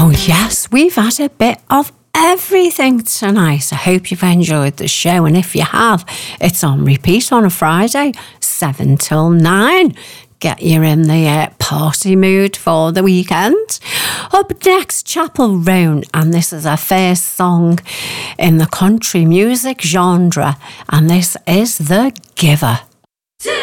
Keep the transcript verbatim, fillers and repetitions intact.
Oh yes, we've had a bit of everything tonight. I hope you've enjoyed the show, and if you have, it's on repeat on a Friday, seven till nine. Get you in the uh, party mood for the weekend. Up next, Chapel Roan, and this is our first song in the country music genre, and this is The Giver.